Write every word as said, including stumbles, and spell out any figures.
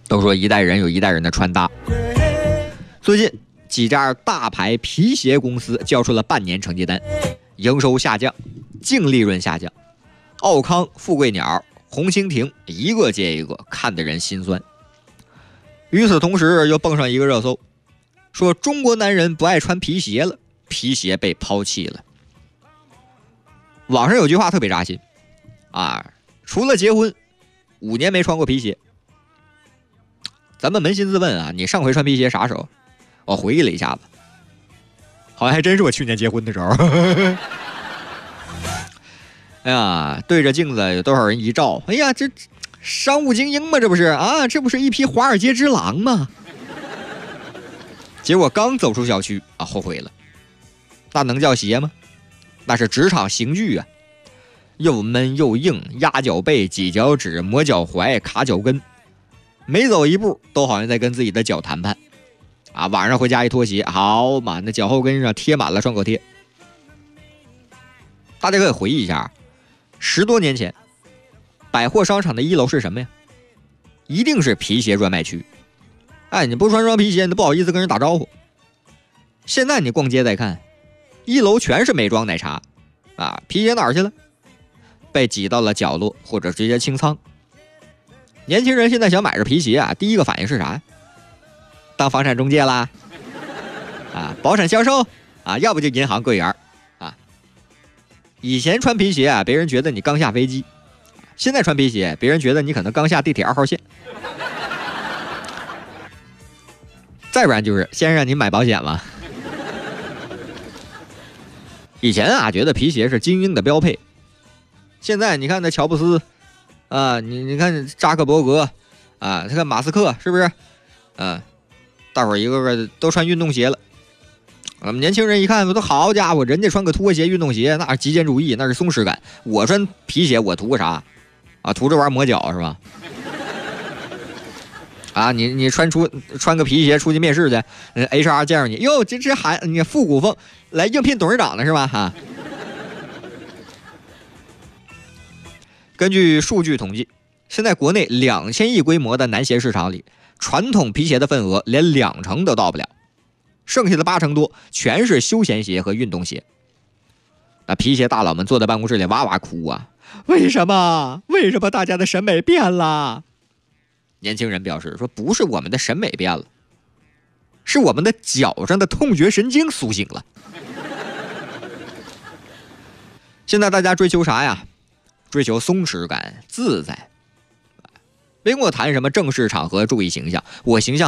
都说一代人有一代人的穿搭。最近几家大牌皮鞋公司交出了半年成绩单，营收下降，净利润下降。奥康、富贵鸟、红蜻蜓一个接一个，看得人心酸。与此同时，又蹦上一个热搜，说中国男人不爱穿皮鞋了，皮鞋被抛弃了。网上有句话特别扎心啊，除了结婚，五年没穿过皮鞋。咱们扪心自问啊，你上回穿皮鞋啥时候？我回忆了一下子，好像还真是我去年结婚的时候。哎呀，对着镜子有多少人一照，哎呀，这商务精英吗？这不是啊，这不是一匹华尔街之狼吗？结果刚走出小区啊，后悔了。那能叫鞋吗？那是职场刑具啊，又闷又硬，压脚背、挤脚趾、磨脚踝、卡脚跟，每走一步都好像在跟自己的脚谈判啊。晚上回家一脱鞋，好嘛，那脚后跟上贴满了创可贴。大家可以回忆一下，十多年前百货商场的一楼是什么呀？一定是皮鞋专卖区。哎，你不穿双皮鞋，你都不好意思跟人打招呼。现在你逛街再看，一楼全是美妆奶茶啊，皮鞋哪儿去了？被挤到了角落，或者直接清仓。年轻人现在想买着皮鞋啊，第一个反应是啥？当房产中介啦，啊，保险销售啊，要不就银行柜员啊。以前穿皮鞋啊，别人觉得你刚下飞机；现在穿皮鞋，别人觉得你可能刚下地铁二号线。再不然就是先让你买保险嘛。以前啊，觉得皮鞋是精英的标配，现在你看那乔布斯啊，你你看扎克伯格啊，他看马斯克是不是？啊，大伙儿一个个都穿运动鞋了。我们年轻人一看，我都好家伙，人家穿个拖鞋、运动鞋，那是极简主义，那是松弛感。我穿皮鞋，我图个啥？啊，图着玩磨脚是吧？啊，你你穿出穿个皮鞋出去面试去 ，H R 见着你，哟，这这还你复古风来应聘董事长的是吧？哈。根据数据统计，现在国内两千亿规模的男鞋市场里，传统皮鞋的份额连两成都到不了，剩下的八成多全是休闲鞋和运动鞋。那皮鞋大佬们坐在办公室里哇哇哭啊！为什么？为什么大家的审美变了？年轻人表示说，不是我们的审美变了，是我们的脚上的痛觉神经苏醒了。现在大家追求啥呀？追求松弛感、自在。别跟我谈什么正式场合注意形象，我形象